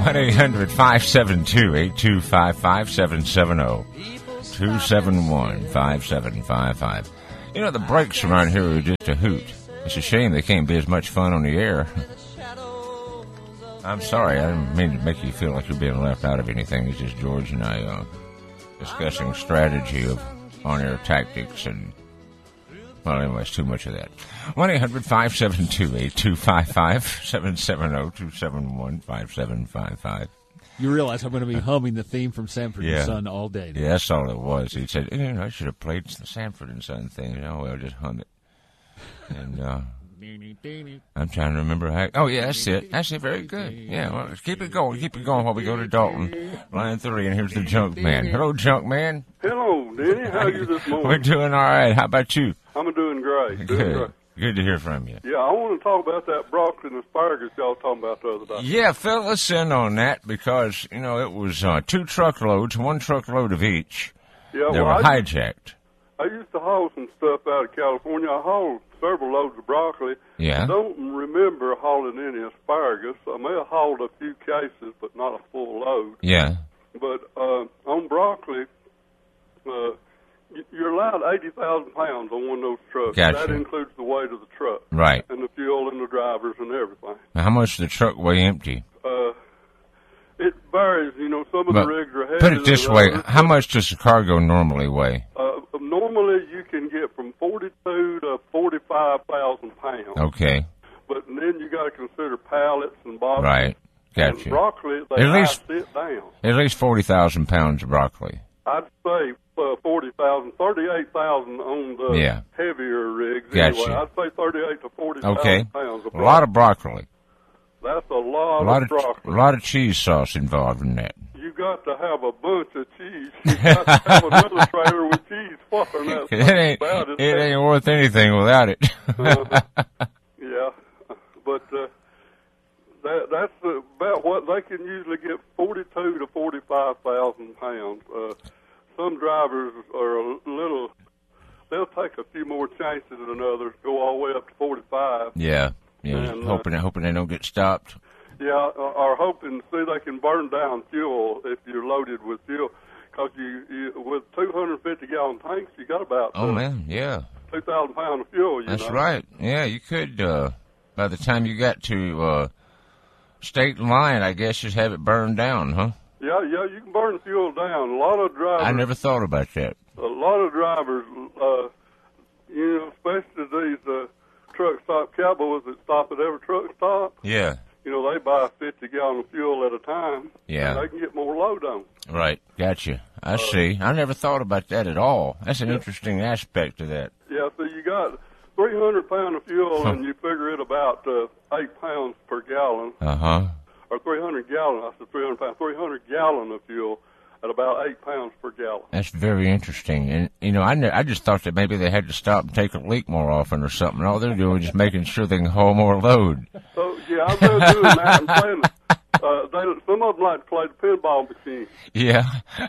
1-800-572-8255, 770-271-5755. You know, the breaks around here are just a hoot. It's a shame they can't be as much fun on the air. I'm sorry, I didn't mean to make you feel like you're being left out of anything. It's just George and I discussing strategy of on-air tactics and, well, anyways, too much of that. 1-800-572-8255, 770-271-5755. You realize I'm going to be humming the theme from Sanford and Son all day now. Yeah, that's all it was. He said, I should have played the Sanford and Son thing. Well, just hum it. And I'm trying to remember how. Oh, yeah, that's it. That's it. Very good. Yeah, well, keep it going. Keep it going while we go to Dalton. Line 3, and here's the Junk Man. Hello, Junk Man. Hello, Denny. How are you this morning? We're doing all right. How about you? I'm doing great. Good. Good to hear from you. Yeah, I want to talk about that broccoli and asparagus y'all was talking about the other day. Yeah, fill us in on that because, it was 2 truckloads, 1 truckload of each. Yeah, they were hijacked. I used to haul some stuff out of California. I hauled several loads of broccoli. Yeah. I don't remember hauling any asparagus. I may have hauled a few cases, but not a full load. Yeah. But on broccoli, you're allowed 80,000 pounds on one of those trucks. Gotcha. That includes the weight of the truck. Right. And the fuel and the drivers and everything. Now, how much does the truck weigh empty? It varies. Some of the rigs are heavy. Put it this way. How much does the cargo normally weigh? Normally, you can get from 42 to 45,000 pounds. Okay. But then you got to consider pallets and boxes. Right. Gotcha. And broccoli, they sit down. At least 40,000 pounds of broccoli. I'd say 40,000, 38,000 on the heavier rigs. Gotcha. Anyway, I'd say 38 to 40,000 pounds of broccoli. A lot of broccoli. That's a lot of broccoli. A lot of cheese sauce involved in that. You got to have a bunch of cheese. You got to have another trailer with cheese fluffing that. It ain't worth anything without it. Yeah, but that's about what they can usually get, 42 to 45,000 pounds. Some drivers are a little. They'll take a few more chances than others. Go all the way up to 45. Yeah. And, hoping they don't get stopped. Yeah, or hoping to see they can burn down fuel if you're loaded with fuel. Because you with 250-gallon tanks, you got about 2,000 pounds of fuel. That's right. Yeah, you could, by the time you got to state line, I guess, just have it burned down, huh? Yeah, you can burn fuel down. A lot of drivers. I never thought about that. A lot of drivers, especially these truck stop cowboys that stop at every truck stop. Yeah. They buy 50 gallons of fuel at a time. Yeah. And they can get more load on. Right. Gotcha. I see. I never thought about that at all. That's an interesting aspect of that. Yeah, so you got 300 pounds of fuel, and you figure it about 8 pounds per gallon. Uh-huh. Or 300 gallon. I said 300 pounds. 300 gallon of fuel at about 8 pounds per gallon. That's very interesting. And, I just thought that maybe they had to stop and take a leak more often or something. All they're doing is just making sure they can haul more load. So, yeah, I've been doing that and playing. Some of them like to play the pinball machine. Yeah.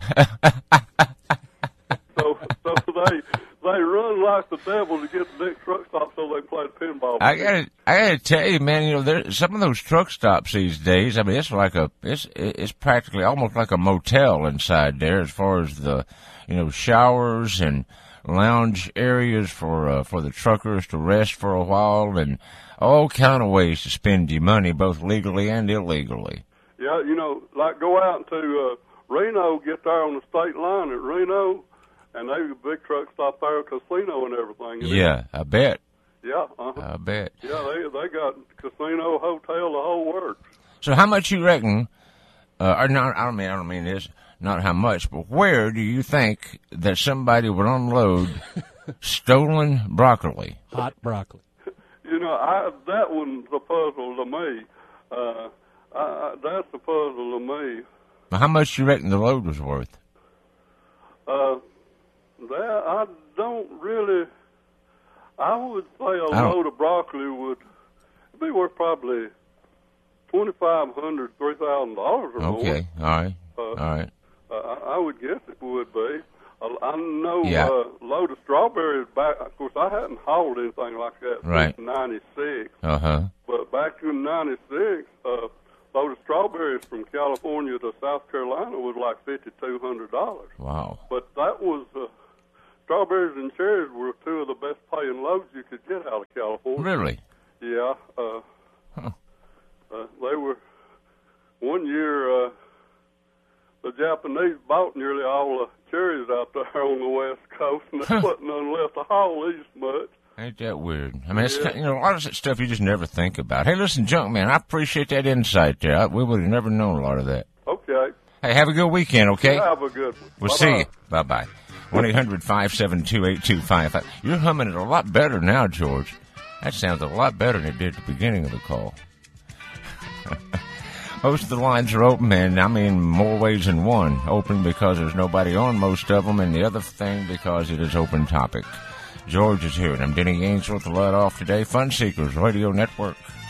so they run like the devil to get the next truck stop so they play the pinball machine. I gotta tell you, man, there some of those truck stops these days, I mean, it's practically almost like a motel inside there as far as the, showers and lounge areas for the truckers to rest for a while and all kind of ways to spend your money, both legally and illegally. Yeah, like go out to Reno, get there on the state line at Reno, and they have a big truck stop there, casino and everything. Yeah, I bet. Yeah, I bet. Yeah, they got casino, hotel, the whole works. So how much you reckon? I don't mean this. Not how much, but where do you think that somebody would unload stolen broccoli? Hot broccoli. That one's a puzzle to me. That's a puzzle to me. How much do you reckon the load was worth? I don't really. I would say a load of broccoli would be worth probably $2,500, $3,000 or more. Okay, all right. I would guess it would be. I know load of strawberries back. Of course, I hadn't hauled anything like that since '96. Uh-huh. But back in '96, load of strawberries strawberries from California to South Carolina was like $5,200. Wow. But that was strawberries and cherries were two of the best paying loads you could get out of California. Really? Yeah. They were one year. The Japanese bought nearly all the cherries out there on the West Coast, and they wasn't none left to haul east much. Ain't that weird? I mean, it's, a lot of that stuff you just never think about. Hey, listen, Junkman, I appreciate that insight there. We would have never known a lot of that. Okay. Hey, have a good weekend, okay? Have a good one. We'll see you. Bye-bye. 1-800-572-8255. You're humming it a lot better now, George. That sounds a lot better than it did at the beginning of the call. Most of the lines are open, and I mean more ways than one. Open because there's nobody on most of them, and the other thing because it is open topic. George is here, and I'm Denny Ainsworth to let off today. Fun Seekers Radio Network.